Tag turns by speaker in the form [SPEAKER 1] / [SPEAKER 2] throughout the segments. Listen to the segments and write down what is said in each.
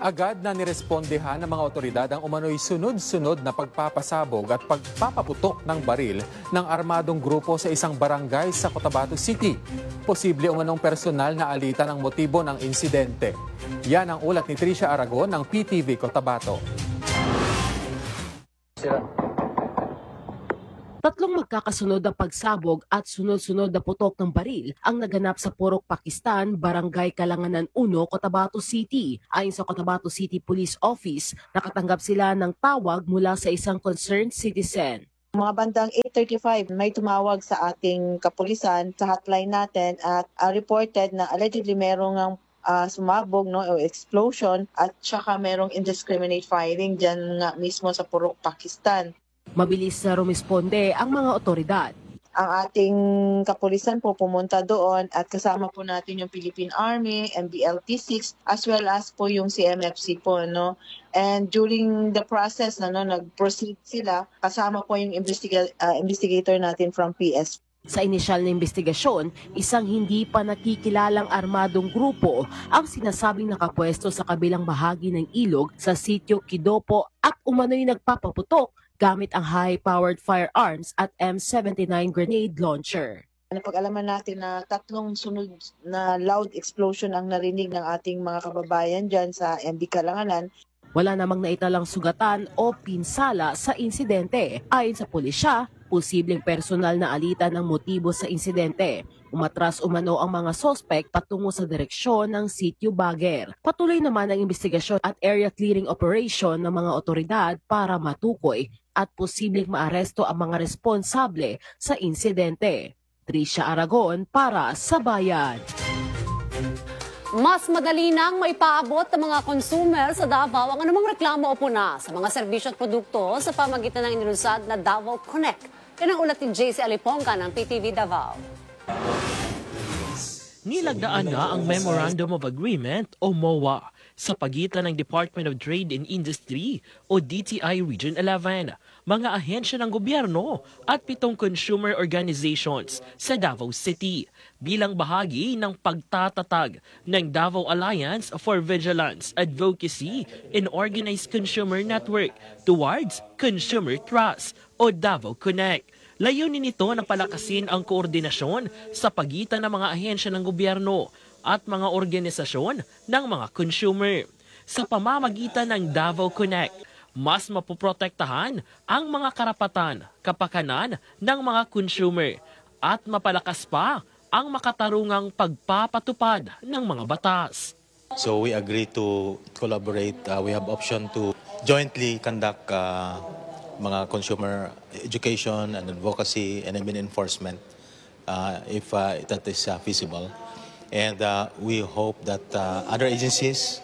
[SPEAKER 1] Agad na nirespondehan ng mga otoridad ang umano'y sunod-sunod na pagpapasabog at pagpapaputok ng baril ng armadong grupo sa isang barangay sa Cotabato City. Posible umanong personal na alitan ang motibo ng insidente. Yan ang ulat ni Tricia Aragon ng PTV Cotabato.
[SPEAKER 2] Tatlong magkakasunod na pagsabog at sunod-sunod na putok ng baril ang naganap sa Purok, Pakistan, Barangay Kalanganan 1, Cotabato City. Ayon sa Cotabato City Police Office, nakatanggap sila ng tawag mula sa isang concerned citizen.
[SPEAKER 3] Mga bandang 8:35, may tumawag sa ating kapulisan sa hotline natin at reported na allegedly merong sumabog o explosion at saka merong indiscriminate firing dyan nga mismo sa Purok, Pakistan.
[SPEAKER 2] Mabilis na rumisponde ang mga otoridad.
[SPEAKER 3] Ang ating kapulisan po pumunta doon at kasama po natin yung Philippine Army, MBLT6, as well as po yung CMFC po. No? And during the process, nag-proceed sila, kasama po yung investigator natin from PS.
[SPEAKER 2] Sa inisyal na investigasyon, isang hindi pa nakikilalang armadong grupo ang sinasabing nakapwesto sa kabilang bahagi ng ilog sa sitio Kidopo at umano'y nagpapaputok gamit ang high-powered firearms at M79 grenade launcher.
[SPEAKER 3] Napag-alaman natin na tatlong sunod na loud explosion ang narinig ng ating mga kababayan dyan sa MB Kalanganan.
[SPEAKER 2] Wala namang naitalang sugatan o pinsala sa insidente. Ayon sa pulisya, posibleng personal na alitan ang motibo sa insidente. Umatras umano ang mga sospek patungo sa direksyon ng sitio Baguer. Patuloy naman ang investigasyon at area clearing operation ng mga otoridad para matukoy at posibleng maaresto ang mga responsable sa insidente. Tricia Aragon para sa Bayan.
[SPEAKER 4] Mas madali nang maipaabot ng mga consumer sa Davao ang anumang reklamo o puna sa mga serbisyo at produkto sa pamagitan ng inilunsad na Davao Connect. Yan ang ulat ni JC Aliponga ng PTV Davao.
[SPEAKER 5] Nilagdaan na ang Memorandum of Agreement o MOA sa pagitan ng Department of Trade and Industry o DTI Region 11, mga ahensya ng gobyerno at 7 consumer organizations sa Davao City bilang bahagi ng pagtatatag ng Davao Alliance for Vigilance, Advocacy and Organized Consumer Network towards Consumer Trust o Davao Connect. Layunin nito na palakasin ang koordinasyon sa pagitan ng mga ahensya ng gobyerno at mga organisasyon ng mga consumer. Sa pamamagitan ng Davao Connect, mas mapoprotektahan ang mga karapatan, kapakanan ng mga consumer at mapalakas pa ang makatarungang pagpapatupad ng mga batas.
[SPEAKER 6] So we agree to collaborate. We have option to jointly conduct mga consumer education and advocacy and even enforcement if that is feasible. And we hope that other agencies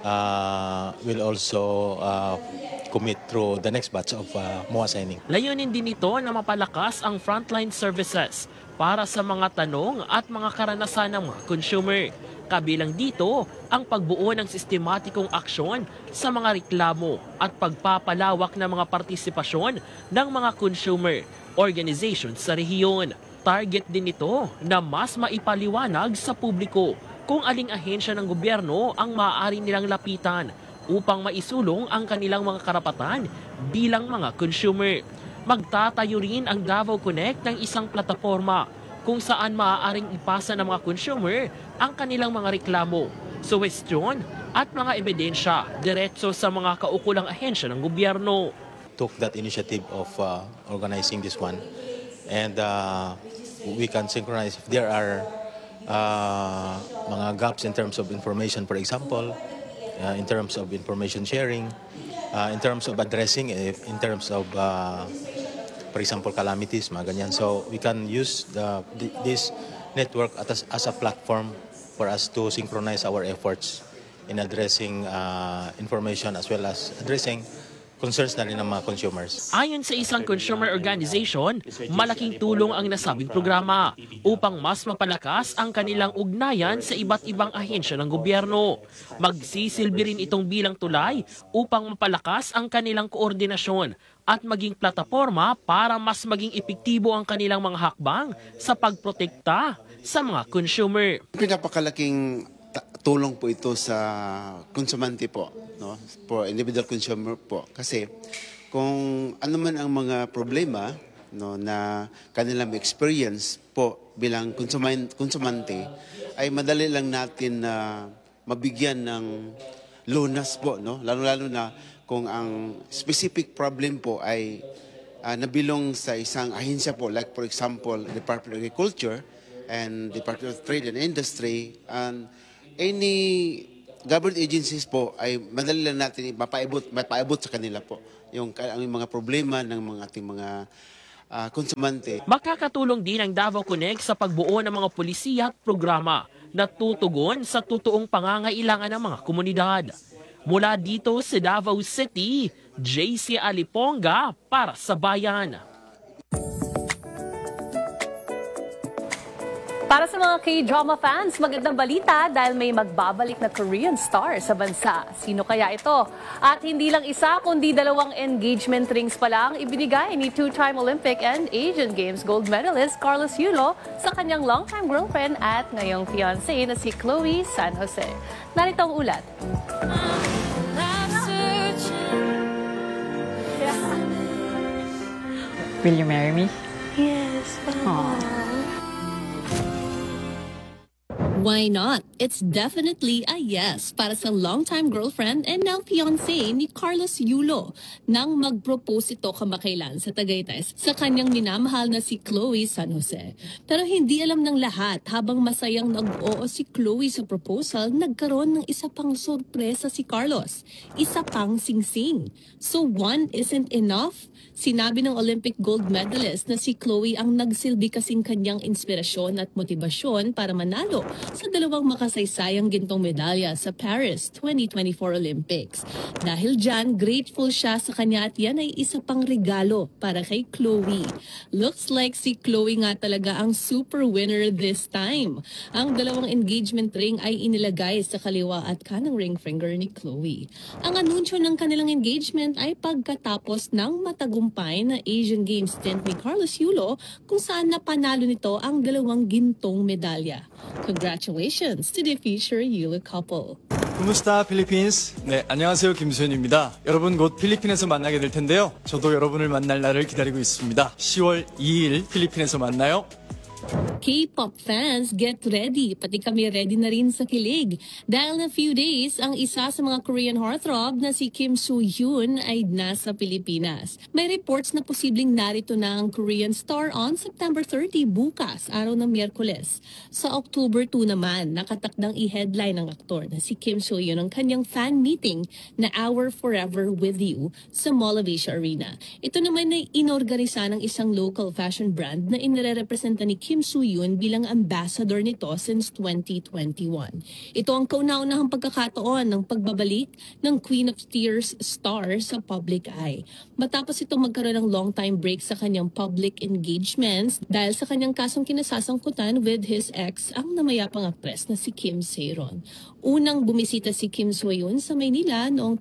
[SPEAKER 6] will also commit through the next batch of MOA signing.
[SPEAKER 5] Layunin din ito na mapalakas ang frontline services para sa mga tanong at mga karanasan ng mga consumer. Kabilang dito ang pagbuo ng sistematikong aksyon sa mga reklamo at pagpapalawak ng mga partisipasyon ng mga consumer organizations sa rehiyon. Target din ito na mas maipaliwanag sa publiko kung aling ahensya ng gobyerno ang maaari nilang lapitan upang maisulong ang kanilang mga karapatan bilang mga consumer. Magtatayo rin ang Davao Connect ng isang plataforma kung saan maaaring ipasa ng mga consumer ang kanilang mga reklamo, suwestyon at mga ebidensya diretso sa mga kaukulang ahensya ng gobyerno.
[SPEAKER 6] Took that initiative of organizing this one, and we can synchronize if there are mga gaps in terms of information, for example, in terms of information sharing, in terms of addressing, in terms of for example, calamities, mga ganyan. So we can use this network as a platform for us to synchronize our efforts in addressing information as well as addressing concerns na rin ng mga consumers.
[SPEAKER 5] Ayon sa isang consumer organization, malaking tulong ang nasabing programa upang mas mapalakas ang kanilang ugnayan sa iba't ibang ahensya ng gobyerno. Magsisilbi rin itong bilang tulay upang mapalakas ang kanilang koordinasyon at maging plataforma para mas maging epektibo ang kanilang mga hakbang sa pagprotekta sa mga consumer.
[SPEAKER 7] Pinapakalaking tulong po ito sa konsumante po, no? For individual consumer po. Kasi kung ano man ang mga problema, no, na kanilang experience po bilang konsumante, ay madali lang natin na mabigyan ng lunas po, no? Lalo-lalo na kung ang specific problem po ay nabilong sa isang ahensya po, like for example, Department of Agriculture and Department of Trade and Industry, and any government agencies po ay madali lang natin mapaibot sa kanila po yung mga problema ng mga ating mga konsumante.
[SPEAKER 5] Makakatulong din ang Davao Connect sa pagbuo ng mga polisiya at programa na tutugon sa totoong pangangailangan ng mga komunidad. Mula dito sa Davao City, JC Aliponga para sa Bayan.
[SPEAKER 8] Para sa mga K-drama fans, magandang balita dahil may magbabalik na Korean star sa bansa. Sino kaya ito? At hindi lang isa, kundi 2 engagement rings pa lang ibinigay ni two-time Olympic and Asian Games gold medalist Carlos Yulo sa kanyang longtime girlfriend at ngayong fiancé na si Chloe San Jose. Narito ang ulat.
[SPEAKER 9] Will you marry me?
[SPEAKER 10] Why not? It's definitely a yes para sa longtime girlfriend and now fiancé ni Carlos Yulo nang mag-propose ito kamakailan sa Tagaytay sa kanyang minamahal na si Chloe San Jose. Pero hindi alam ng lahat, habang masayang nag-oo si Chloe sa proposal, nagkaroon ng isa pang sorpresa si Carlos. Isa pang singsing. So one isn't enough? Sinabi ng Olympic gold medalist na si Chloe ang nagsilbi kasing kanyang inspirasyon at motibasyon para manalo sa 2 makasaysayang gintong medalya sa Paris 2024 Olympics. Dahil dyan, grateful siya sa kanya at yan ay isa pang regalo para kay Chloe. Looks like si Chloe nga talaga ang super winner this time. Ang 2 engagement ring ay inilagay sa kaliwa at kanang ring finger ni Chloe. Ang anunsyo ng kanilang engagement ay pagkatapos ng matagumpay na Asian Games stint ni Carlos Yulo kung saan napanalo nito ang 2 gintong medalya. Congratulations to the future Yulo couple.
[SPEAKER 11] 구무스타 필리핀스. 네, 안녕하세요. 김수현입니다. 여러분 곧 필리핀에서 만나게 될 텐데요. 저도 여러분을 만날 날을 기다리고 있습니다. 10월 2일 필리핀에서 만나요.
[SPEAKER 10] K-pop fans, get ready. Pati kami ready na rin sa kilig. Dahil na few days, ang isa sa mga Korean heartthrob na si Kim Soo-hyun ay nasa Pilipinas. May reports na posibleng narito na ang Korean star on September 30 bukas, araw ng Miyerkules. Sa October 2 naman, nakatakdang i-headline ng aktor na si Kim Soo-hyun ang kanyang fan meeting na Our Forever With You sa Mall of Asia Arena. Ito naman ay inorganisa ng isang local fashion brand na inirepresenta ni Kim Soo-hyun bilang ambassador nito since 2021. Ito ang kauna-unahang pagkakataon ng pagbabalik ng Queen of Tears star sa public eye. Matapos itong magkaroon ng long-time break sa kanyang public engagements dahil sa kanyang kasong kinasasangkutan with his ex, ang namayapang aktres na si Kim Seo-ron. Unang bumisita si Kim Soo-hyun sa Maynila noong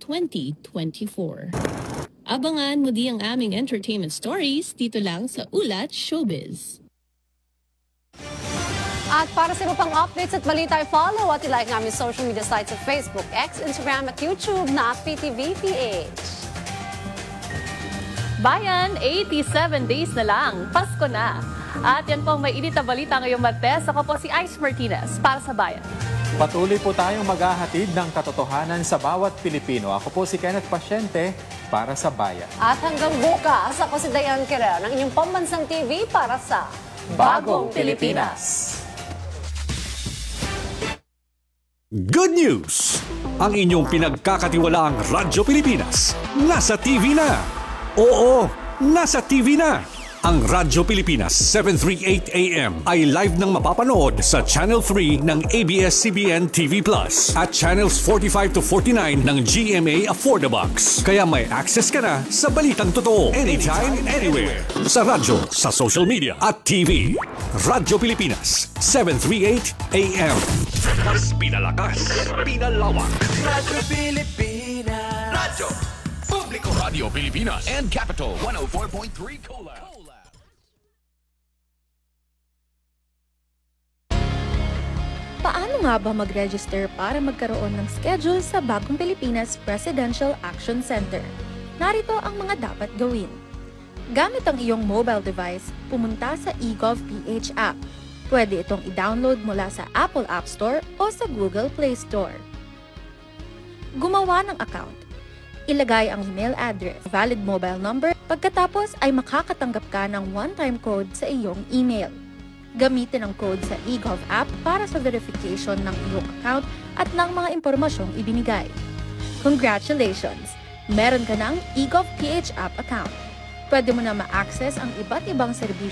[SPEAKER 10] 2024. Abangan mo di ang aming entertainment stories dito lang sa Ulat Showbiz.
[SPEAKER 4] At para sa iba pang updates at balita, follow at ilike ng aming social media sites sa Facebook, X, Instagram at YouTube na PTV-PH.
[SPEAKER 8] Bayan, 87 days na lang. Pasko na. At yan po ang may init na balita ngayong Martes. Ako po si Ice Martinez para sa Bayan.
[SPEAKER 1] Patuloy po tayong maghahatid ng katotohanan sa bawat Pilipino. Ako po si Kenneth Pasyente para sa Bayan.
[SPEAKER 4] At hanggang bukas, ako si Diane Quirera ng inyong pambansang TV para sa Bagong Pilipinas.
[SPEAKER 12] Good news! Ang inyong pinagkakatiwalaang Radyo Pilipinas nasa TV na. Oo, nasa TV na. Ang Radyo Pilipinas 738 AM ay live nang mapapanood sa Channel 3 ng ABS-CBN TV Plus at Channels 45 to 49 ng GMA Affordabox. Kaya may access ka na sa balitang totoo anytime, anywhere. Sa radyo, sa social media at TV. Radyo Pilipinas 738 AM. Mas pinalakas, pinalawak.
[SPEAKER 13] Radyo Pilipinas. Radyo Publiko Radio Pilipinas and Capital 104.3 Cola.
[SPEAKER 9] Paano nga ba mag-register para magkaroon ng schedule sa Bagong Pilipinas Presidential Action Center? Narito ang mga dapat gawin. Gamit ang iyong mobile device, pumunta sa eGovPH app. Pwede itong i-download mula sa Apple App Store o sa Google Play Store. Gumawa ng account. Ilagay ang email address, valid mobile number, pagkatapos ay makakatanggap ka ng one-time code sa iyong email. Gamitin ang code sa eGov app para sa verification ng iyong account at ng mga impormasyong ibinigay. Congratulations! Meron ka ng eGovPH app account. Pwede mo na ma-access ang iba't ibang serbisyo